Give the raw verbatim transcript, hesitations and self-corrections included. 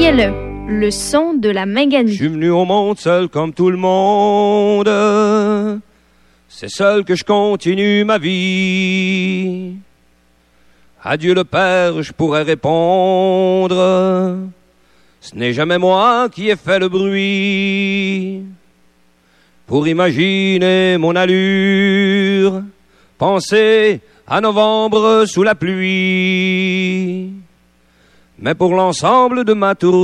Essayez-le. Le son de la Minganui. Je suis venu au monde seul comme tout le monde. C'est seul que je continue ma vie. Adieu le Père, je pourrais répondre. Ce n'est jamais moi qui ai fait le bruit. Pour imaginer mon allure, penser à novembre sous la pluie. Mais pour l'ensemble de ma tour